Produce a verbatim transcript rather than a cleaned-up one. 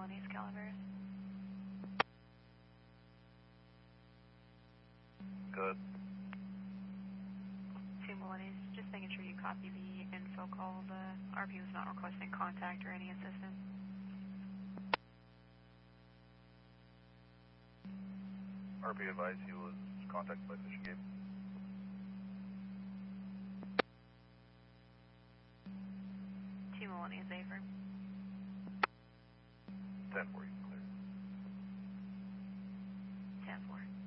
Melanies Calibers. Good. Two Melanies, just making sure you copy the info call. The R P was not requesting contact or any assistance. R P advised he was contacted by Fish and Game. Two Melanies, Avery. ten four, you can clear. ten four.